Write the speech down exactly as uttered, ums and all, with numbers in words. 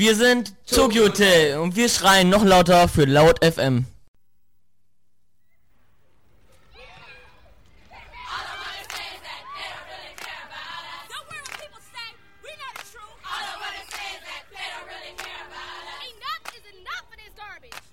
Wir sind Tokyo Hotel und wir schreien noch lauter für Laut F M. Enough is enough of this garbage.